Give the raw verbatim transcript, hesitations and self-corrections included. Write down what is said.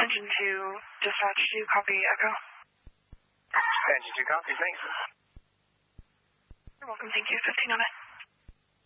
Engine two, dispatch two, copy Echo. Engine two, copy, thanks. You're welcome, thank you. fifteen on it.